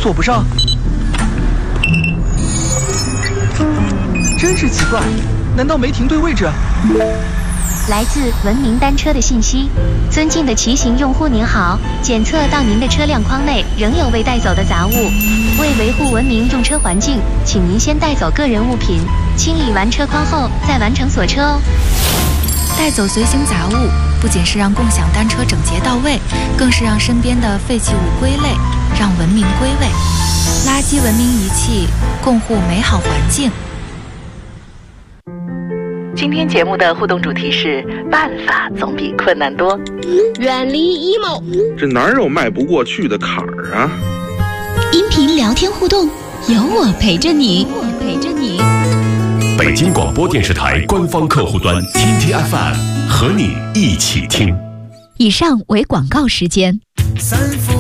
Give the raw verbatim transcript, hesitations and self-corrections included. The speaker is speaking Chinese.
锁不上，真是奇怪，难道没停对位置？ 来自文明单车的信息：尊敬的骑行用户您好，检测到您的车辆框内仍有未带走的杂物，为维护文明用车环境，请您先带走个人物品，清理完车框后再完成锁车哦。 带走随行杂物，不仅是让共享单车整洁到位，更是让身边的废弃物归类，让文明归位。垃圾文明遗弃，共护美好环境。 今天节目的互动主题是办法总比困难多， 远离 emo， 这哪有迈不过去的坎儿啊？ 音频聊天互动，有我陪着你，我陪着你。 北京广播电视台官方客户端 T T F M 和你一起听。 以上为广告时间。